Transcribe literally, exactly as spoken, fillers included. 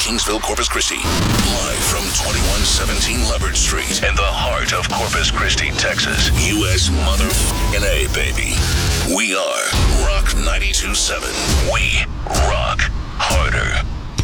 Kingsville, Corpus Christi. Live from twenty-one seventeen Leopard Street in the heart of Corpus Christi, Texas. U S motherfucking A, baby. We are Rock ninety-two point seven. We rock harder.